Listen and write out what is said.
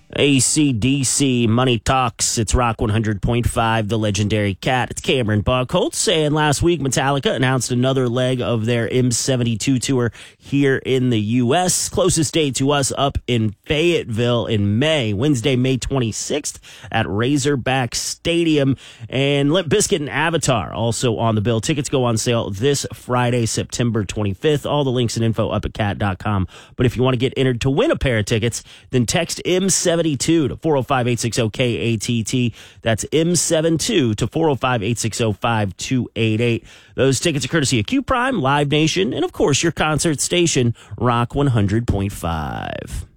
AC/DC Money Talks. It's Rock 100.5, the legendary Cat. It's Cameron Buckholtz saying last week Metallica announced another leg of their M72 tour here in the U.S. Closest date to us up in Fayetteville in May, Wednesday, May 26th at Razorback Stadium. And Limp Bizkit and Avatar also on the bill. Tickets go on sale this Friday, September 25th. All the links and info up at cat.com. But if you want to get entered to win a pair of tickets, then text M72 to 405-860-KATT. That's M72 to 405-860-5288. Those tickets are courtesy of Q Prime, Live Nation, and of course your concert station, Rock 100.5.